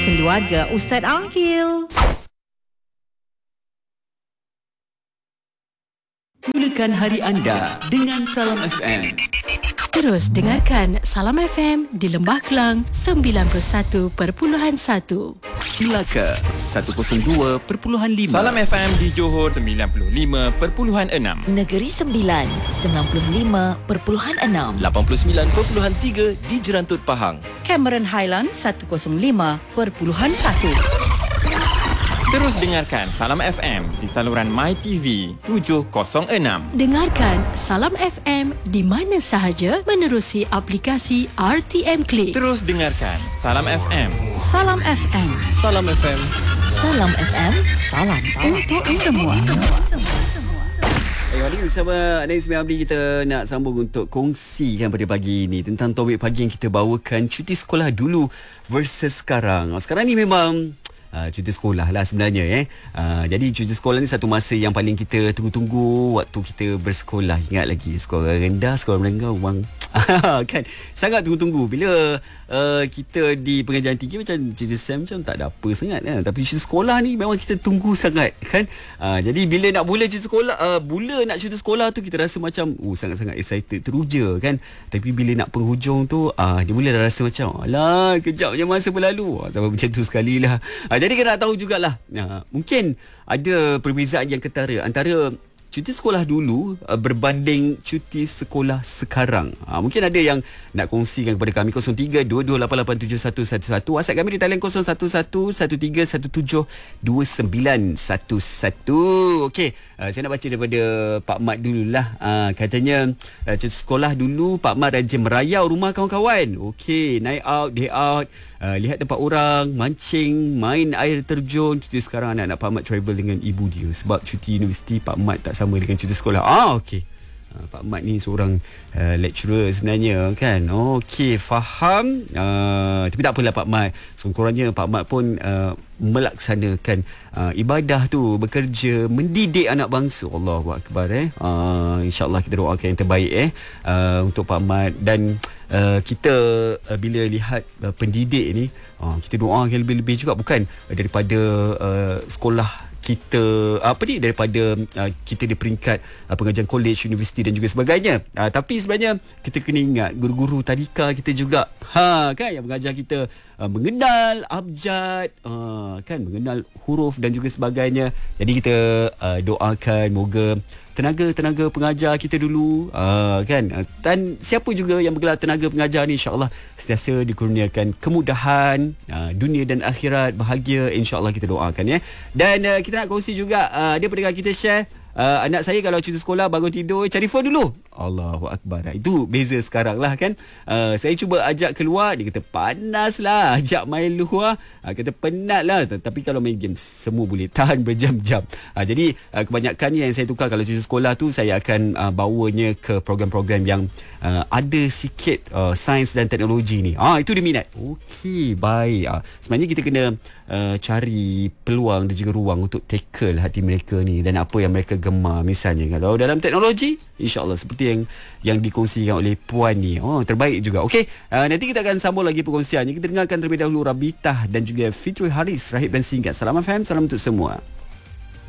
Keluarga Ustaz Aqil. Mulakan hari anda dengan Salam FM. Terus dengarkan Salam FM di Lembah Kelang 91.1, Melaka 102.5, Salam FM di Johor 95.6, Negeri Sembilan 95.6, 89.3 di Jerantut Pahang, Cameron Highland 105.1. Terus dengarkan Salam FM di saluran MyTV 706. Dengarkan Salam FM di mana sahaja menerusi aplikasi RTM Click. Terus dengarkan Salam FM. Salam FM. Salam FM. Salam FM, salam Untuk semua. Hari ini bersama Anaïs Abdi kita nak sambung untuk kongsikan pada pagi ini tentang topik pagi yang kita bawakan, cuti sekolah dulu versus sekarang. Sekarang ni memang cuti sekolah lah sebenarnya. Jadi cuti sekolah ni satu masa yang paling kita tunggu-tunggu waktu kita bersekolah. Ingat lagi sekolah rendah, sekolah menengah memang kan sangat tunggu-tunggu. Bila kita di pengajian tinggi macam cuti SEM macam tak ada apa sangat kan? Tapi cuti sekolah ni memang kita tunggu sangat kan. Jadi bila nak mula cuti sekolah, cuti sekolah tu kita rasa macam sangat-sangat excited, teruja kan. Tapi bila nak penghujung tu dia mula dah rasa macam alah kejapnya masa berlalu. Sampai macam tu sekali lah. Jadi kita nak tahu jugalah, mungkin ada perbezaan yang ketara antara cuti sekolah dulu berbanding cuti sekolah sekarang. Mungkin ada yang nak kongsikan kepada kami 0322887111. WhatsApp kami di talian 0111132911. Okey, saya nak baca daripada Pak Mat dululah. Katanya cuti sekolah dulu Pak Mat rajin merayau rumah kawan-kawan. Okey, night out, day out, lihat tempat orang, mancing, main air terjun. Cuti sekarang anak-anak Pak Mat travel dengan ibu dia. Sebab cuti universiti Pak Mat tak sama dengan cuti sekolah. Okey. Pak Mat ni seorang lecturer sebenarnya kan. Okey, faham. Tapi tak apalah Pak Mat. Sekurang-kurangnya Pak Mat pun melaksanakan ibadah tu, bekerja, mendidik anak bangsa. Allahu Akbar. InsyaAllah kita doakan yang terbaik untuk Pak Mat. Dan kita bila lihat pendidik ni, kita doakan lebih-lebih juga, bukan daripada sekolah kita daripada kita di peringkat pengajian kolej, universiti dan juga sebagainya. Tapi sebenarnya kita kena ingat guru-guru tadika kita juga kan, yang mengajar kita mengenal abjad, kan, mengenal huruf dan juga sebagainya. Jadi kita doakan moga tenaga pengajar kita dulu kan, dan siapa juga yang bergelar tenaga pengajar ni insya-Allah sentiasa dikurniakan kemudahan dunia dan akhirat, bahagia, insya-Allah kita doakan ya. Dan kita nak kongsi juga, dia pendengar kita share, anak saya kalau cuti sekolah bangun tidur cari phone dulu. Allahu Akbar. Itu beza sekarang lah kan. Saya cuba ajak keluar, dia kata panas lah. Ajak main luar, kata penat lah. Tapi kalau main game semua boleh tahan berjam-jam. Jadi kebanyakannya yang saya tukar kalau cuti sekolah tu, saya akan bawanya ke program-program yang ada sikit sains dan teknologi ni. Itu dia minat. Okey, baik. Sebenarnya kita kena cari peluang dan juga ruang untuk tackle hati mereka ni dan apa yang mereka gemar. Misalnya kalau dalam teknologi, insya-Allah seperti yang dikongsikan oleh puan ni, terbaik juga. Okey, nanti kita akan sambung lagi perkongsiannya. Kita dengarkan terlebih dahulu Rabitah dan juga Fitri Haris, Rahib dan Singkat. Salam FM, salam untuk semua.